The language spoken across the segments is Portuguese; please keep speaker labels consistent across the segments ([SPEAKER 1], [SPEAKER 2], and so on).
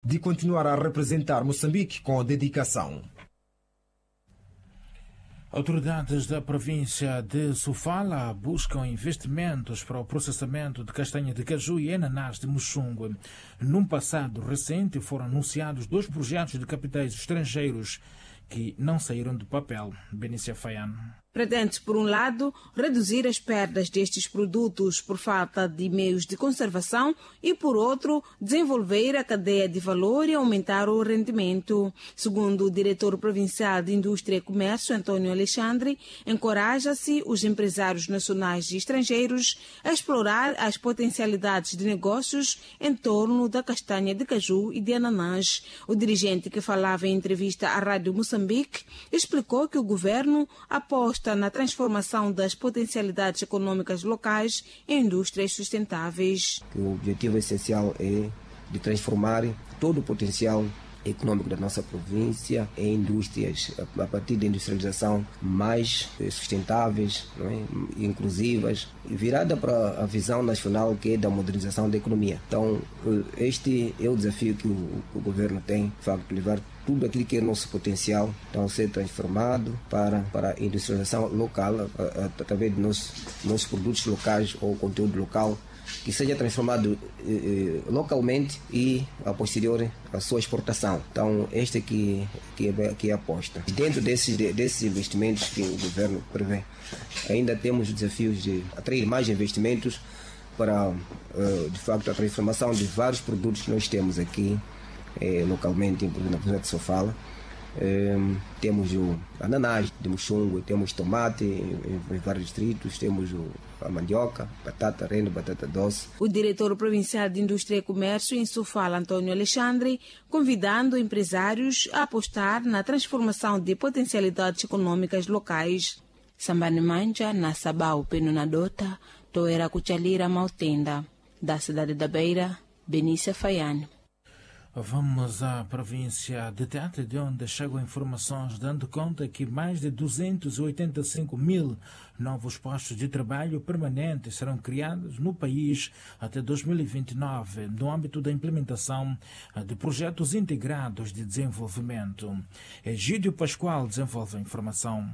[SPEAKER 1] de continuar a representar Moçambique com dedicação.
[SPEAKER 2] Autoridades da província de Sofala buscam investimentos para o processamento de castanha de caju e ananás de Muxungue. Num passado recente foram anunciados 2 projetos de capitais estrangeiros que não saíram do papel. Benícia Faiano.
[SPEAKER 3] Pretende, por um lado, reduzir as perdas destes produtos por falta de meios de conservação e, por outro, desenvolver a cadeia de valor e aumentar o rendimento. Segundo o diretor provincial de Indústria e Comércio, Antônio Alexandre, encoraja-se os empresários nacionais e estrangeiros a explorar as potencialidades de negócios em torno da castanha de caju e de ananás. O dirigente, que falava em entrevista à Rádio Moçambique, explicou que o governo aposta na transformação das potencialidades econômicas locais em indústrias sustentáveis.
[SPEAKER 4] O objetivo essencial é de transformar todo o potencial econômico da nossa província em indústrias, a partir da industrialização mais sustentáveis, não é? Inclusivas, virada para a visão nacional, que é da modernização da economia. Então, este é o desafio que o governo tem, de facto, levar tudo aquilo que é nosso potencial, então, ser transformado para a industrialização local, através de nossos produtos locais ou conteúdo local, que seja transformado localmente e, a posteriori, a sua exportação. Então, esta que é a aposta. Dentro desses investimentos que o governo prevê, ainda temos desafios de atrair mais investimentos para, de facto, a transformação de vários produtos que nós temos aqui localmente, inclusive na província de Sofala. Temos o ananás de Muxungue, temos tomate em vários distritos, temos a mandioca, batata renda, batata doce.
[SPEAKER 3] O diretor provincial de Indústria e Comércio em Sofala, Antônio Alexandre, convidando empresários a apostar na transformação de potencialidades econômicas locais. Sambane Manja, na Sabau, Penunadota, Toera Cuchalira, Mautenda. Da cidade da Beira, Benícia Faiane.
[SPEAKER 2] Vamos à província de Tete, de onde chegam informações dando conta que mais de 285 mil novos postos de trabalho permanentes serão criados no país até 2029, no âmbito da implementação de projetos integrados de desenvolvimento. Egídio Pascoal desenvolve a informação.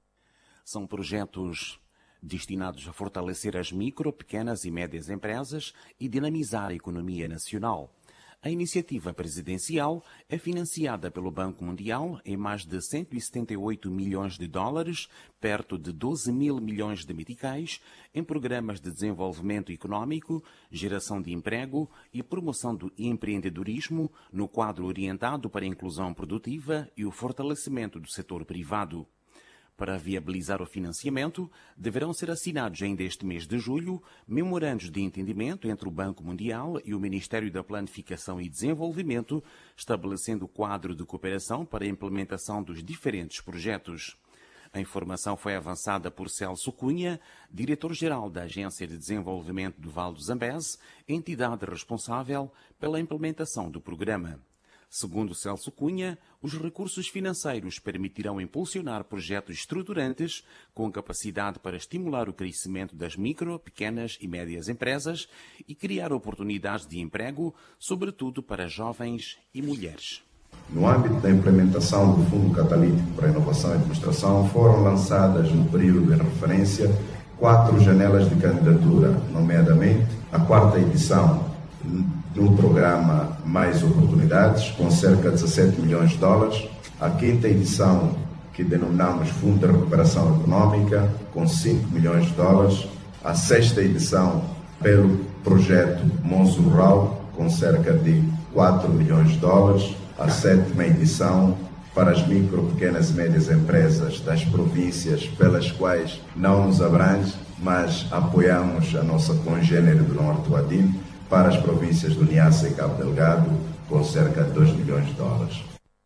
[SPEAKER 5] São projetos destinados a fortalecer as micro, pequenas e médias empresas e dinamizar a economia nacional. A iniciativa presidencial é financiada pelo Banco Mundial em mais de 178 milhões de dólares, perto de 12 mil milhões de meticais, em programas de desenvolvimento econômico, geração de emprego e promoção do empreendedorismo, no quadro orientado para a inclusão produtiva e o fortalecimento do setor privado. Para viabilizar o financiamento, deverão ser assinados ainda este mês de julho memorandos de entendimento entre o Banco Mundial e o Ministério da Planificação e Desenvolvimento, estabelecendo o quadro de cooperação para a implementação dos diferentes projetos. A informação foi avançada por Celso Cunha, diretor-geral da Agência de Desenvolvimento do Vale do Zambeze, entidade responsável pela implementação do programa. Segundo Celso Cunha, os recursos financeiros permitirão impulsionar projetos estruturantes com capacidade para estimular o crescimento das micro, pequenas e médias empresas e criar oportunidades de emprego, sobretudo para jovens e mulheres.
[SPEAKER 6] No âmbito da implementação do Fundo Catalítico para a Inovação e Administração, foram lançadas no período em referência 4 janelas de candidatura, nomeadamente a 4ª edição no programa Mais Oportunidades, com cerca de 17 milhões de dólares, a 5ª edição, que denominamos Fundo de Recuperação Econômica, com 5 milhões de dólares, a 6ª edição pelo projeto Monzo Rural, com cerca de 4 milhões de dólares, a 7ª edição para as micro, pequenas e médias empresas das províncias pelas quais não nos abrange, mas apoiamos a nossa congênere do Norte Uadine, para as províncias do Niassa e Cabo Delgado, com cerca de 2 milhões de dólares.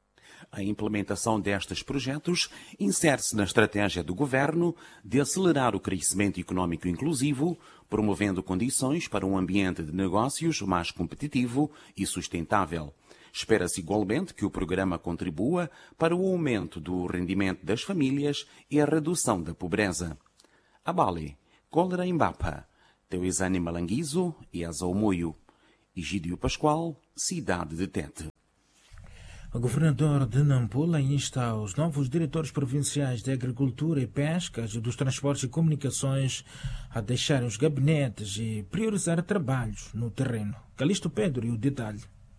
[SPEAKER 5] A implementação destes projetos insere-se na estratégia do Governo de acelerar o crescimento econômico inclusivo, promovendo condições para um ambiente de negócios mais competitivo e sustentável. Espera-se igualmente que o programa contribua para o aumento do rendimento das famílias e a redução da pobreza. Abale, Cólera Embapa, Teuizane Malanguizo e Azaumoio. Egídio Pascoal, cidade de Tete.
[SPEAKER 2] O governador de Nampula insta os novos diretores provinciais de Agricultura e Pescas e dos Transportes e Comunicações a deixarem os gabinetes e priorizar trabalhos no terreno. Calixto Pedro e o detalhe.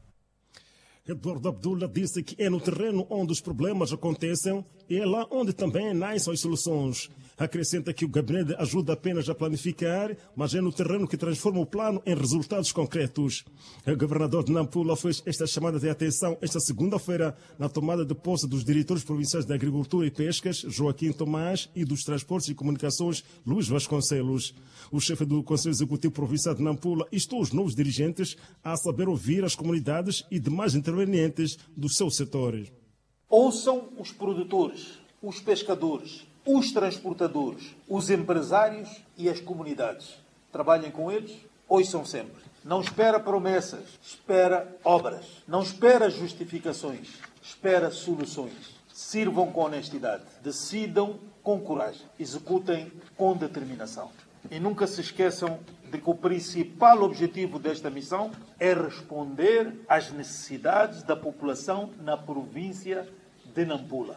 [SPEAKER 7] Eduardo Abdullah disse que é no terreno onde os problemas acontecem e é lá onde também nascem as soluções. Acrescenta que o gabinete ajuda apenas a planificar, mas é no terreno que transforma o plano em resultados concretos. O governador de Nampula fez esta chamada de atenção esta segunda-feira na tomada de posse dos diretores provinciais de Agricultura e Pescas, Joaquim Tomás, e dos Transportes e Comunicações, Luís Vasconcelos. O chefe do Conselho Executivo Provincial de Nampula instou os novos dirigentes a saber ouvir as comunidades e demais intervenientes dos seus setores.
[SPEAKER 8] Ouçam os produtores, os pescadores, os transportadores, os empresários e as comunidades. Trabalhem com eles, ouçam sempre. Não espera promessas, espera obras. Não espera justificações, espera soluções. Sirvam com honestidade, decidam com coragem, executem com determinação. E nunca se esqueçam de que o principal objetivo desta missão é responder às necessidades da população na província de Nampula.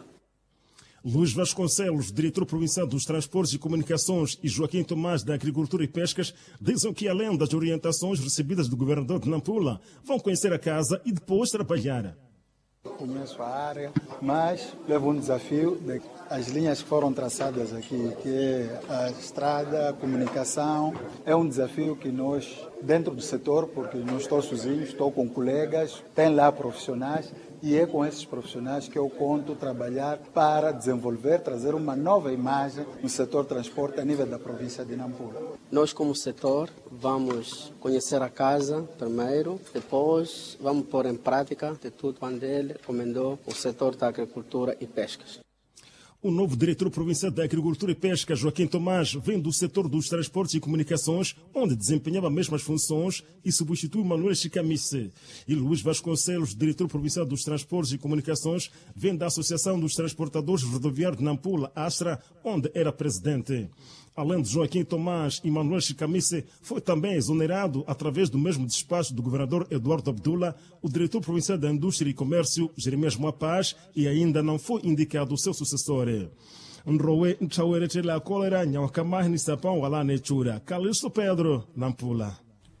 [SPEAKER 7] Luís Vasconcelos, diretor provincial dos Transportes e Comunicações, e Joaquim Tomás, da Agricultura e Pescas, dizem que, além das orientações recebidas do governador de Nampula, vão conhecer a casa e depois trabalhar.
[SPEAKER 9] Conheço a área, mas levo um desafio de as linhas que foram traçadas aqui, que é a estrada, a comunicação. É um desafio que nós, dentro do setor, porque não estou sozinho, estou com colegas, tem lá profissionais, e é com esses profissionais que eu conto trabalhar para desenvolver, trazer uma nova imagem no setor transporte a nível da província de Nampula.
[SPEAKER 10] Nós, como setor, vamos conhecer a casa primeiro, depois vamos pôr em prática de tudo quando ele recomendou o setor da agricultura e pescas.
[SPEAKER 7] O novo diretor provincial da Agricultura e Pesca, Joaquim Tomás, vem do setor dos Transportes e Comunicações, onde desempenhava as mesmas funções e substitui Manuel Chicamice. E Luís Vasconcelos, diretor provincial dos Transportes e Comunicações, vem da Associação dos Transportadores Rodoviários de Nampula, ASTRA, onde era presidente. Além de Joaquim Tomás e Manuel Chicamice, foi também exonerado, através do mesmo despacho do governador Eduardo Abdullah, o diretor provincial da Indústria e Comércio, Jeremias Moapaz, e ainda não foi indicado o seu sucessor. Calixto Pedro, Nampula.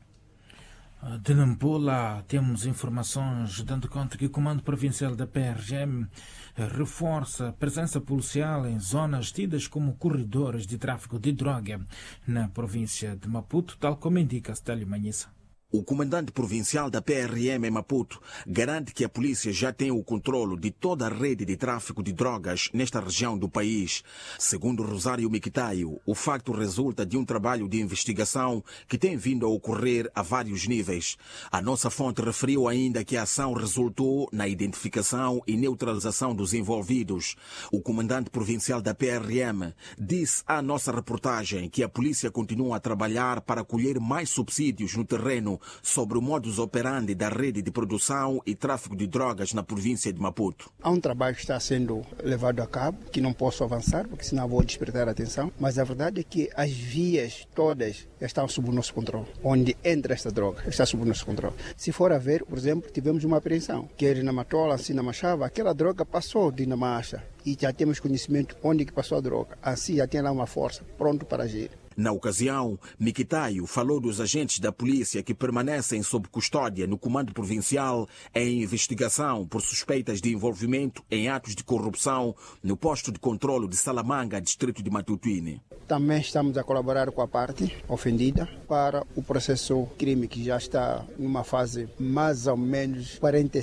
[SPEAKER 2] De Nampula temos informações dando conta que o Comando Provincial da PRM reforça a presença policial em zonas tidas como corredores de tráfico de droga na província de Maputo, tal como indica Stélio Manhissa.
[SPEAKER 11] O comandante provincial da PRM em Maputo garante que a polícia já tem o controle de toda a rede de tráfico de drogas nesta região do país. Segundo Rosário Miquitaio, o facto resulta de um trabalho de investigação que tem vindo a ocorrer a vários níveis. A nossa fonte referiu ainda que a ação resultou na identificação e neutralização dos envolvidos. O comandante provincial da PRM disse à nossa reportagem que a polícia continua a trabalhar para colher mais subsídios no terreno sobre o modus operandi da rede de produção e tráfico de drogas na província de Maputo.
[SPEAKER 9] Há um trabalho que está sendo levado a cabo, que não posso avançar, porque senão vou despertar a atenção, mas a verdade é que as vias todas estão sob o nosso controle. Onde entra esta droga está sob o nosso controle. Se for a ver, por exemplo, tivemos uma apreensão, quer na Matola, assim na Machava, aquela droga passou de Namacha e já temos conhecimento onde que passou a droga. Assim já tem lá uma força pronto para agir.
[SPEAKER 11] Na ocasião, Miquitaio falou dos agentes da polícia que permanecem sob custódia no Comando Provincial em investigação por suspeitas de envolvimento em atos de corrupção no posto de controlo de Salamanga, distrito de Matutuine.
[SPEAKER 9] Também estamos a colaborar com a parte ofendida para o processo crime que já está numa fase mais ou menos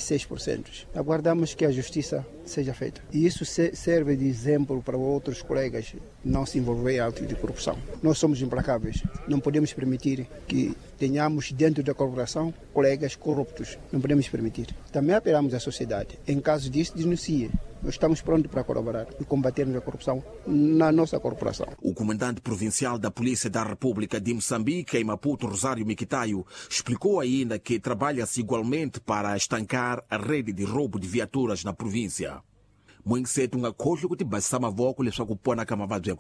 [SPEAKER 9] 46%. Aguardamos que a justiça seja feita. E isso serve de exemplo para outros colegas não se envolverem em atos de corrupção. Nós somos implacáveis. Não podemos permitir que tenhamos dentro da corporação colegas corruptos. Não podemos permitir. Também apelamos à sociedade. Em caso disso, denuncie. Nós estamos prontos para colaborar e combatermos a corrupção na nossa corporação.
[SPEAKER 11] O comandante provincial da Polícia da República de Moçambique, em Maputo, Rosário Miquitaio, explicou ainda que trabalha-se igualmente para estancar a rede de roubo de viaturas na província.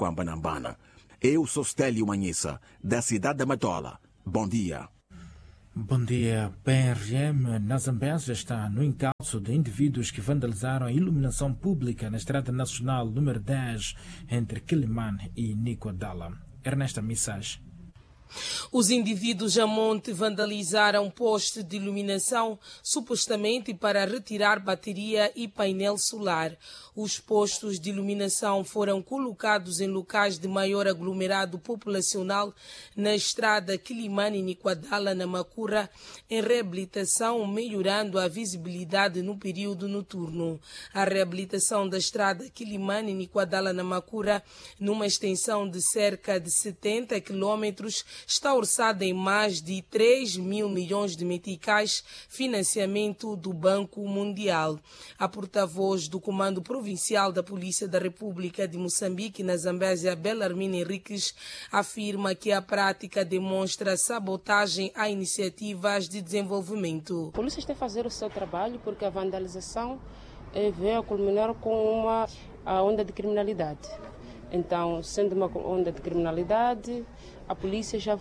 [SPEAKER 11] Eu sou Stélio Manhissa, da cidade da Matola. Bom dia.
[SPEAKER 2] Bom dia. PRM na Zambésia está no encalço de indivíduos que vandalizaram a iluminação pública na Estrada Nacional número 10 entre Quilimane e Nicoadala. Ernesta Missage.
[SPEAKER 12] Os indivíduos a monte vandalizaram poste de iluminação, supostamente para retirar bateria e painel solar. Os postos de iluminação foram colocados em locais de maior aglomerado populacional na estrada Quilimane-Nicoadala, na Macura, em reabilitação, melhorando a visibilidade no período noturno. A reabilitação da estrada Quilimane-Nicoadala, na Macura, numa extensão de cerca de 70 quilômetros, está orçada em mais de 3 mil milhões de meticais, financiamento do Banco Mundial. A porta-voz do Comando Provincial da Polícia da República de Moçambique, na Zambésia, Belarmine Henriques, afirma que a prática demonstra sabotagem a iniciativas de desenvolvimento.
[SPEAKER 13] A polícia está a fazer o seu trabalho porque a vandalização veio a culminar com uma onda de criminalidade. Então, sendo uma onda de criminalidade, a polícia já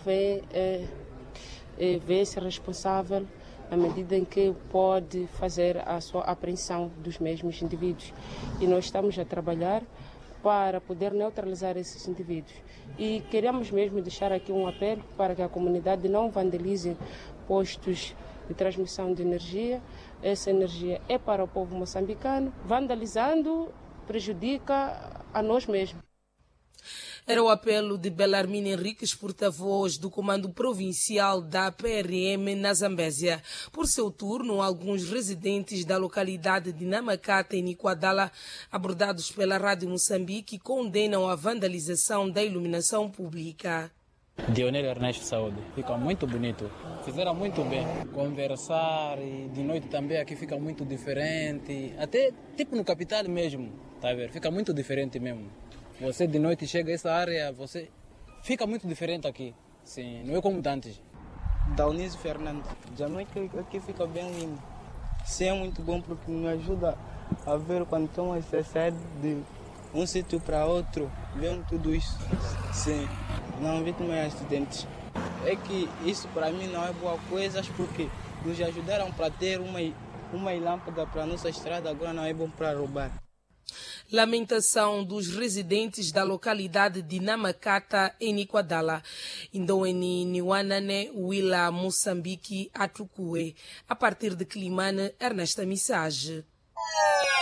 [SPEAKER 13] vê-se responsável na medida em que pode fazer a sua apreensão dos mesmos indivíduos. E nós estamos a trabalhar para poder neutralizar esses indivíduos. E queremos mesmo deixar aqui um apelo para que a comunidade não vandalize postos de transmissão de energia. Essa energia é para o povo moçambicano. Vandalizando prejudica a nós mesmos.
[SPEAKER 12] Era o apelo de Belarmine Henriques, porta-voz do Comando Provincial da PRM na Zambésia. Por seu turno, alguns residentes da localidade de Namacata, em Nicoadala, abordados pela Rádio Moçambique, condenam a vandalização da iluminação pública.
[SPEAKER 14] Dionel Ernesto Saúde, fica muito bonito, fizeram muito bem, conversar e de noite também aqui fica muito diferente, até tipo no capital mesmo, tá a ver? Fica muito diferente mesmo. Você de noite chega a essa área, você fica muito diferente aqui, sim, não é como antes.
[SPEAKER 15] Daunísio Fernando, já noite aqui fica bem lindo, sim, é muito bom porque me ajuda a ver quando estamos a sair de um sítio para outro, vemos tudo isso, sim, não vítimas de acidentes. É que isso para mim não é boa coisa porque nos ajudaram para ter uma lâmpada para a nossa estrada, agora não é bom para roubar.
[SPEAKER 12] Lamentação dos residentes da localidade de Namacata, em Nicoadala. Indoeni Niwanane, Willa, Moçambique, Atukue. A partir de Quilimane, Ernesta Missage.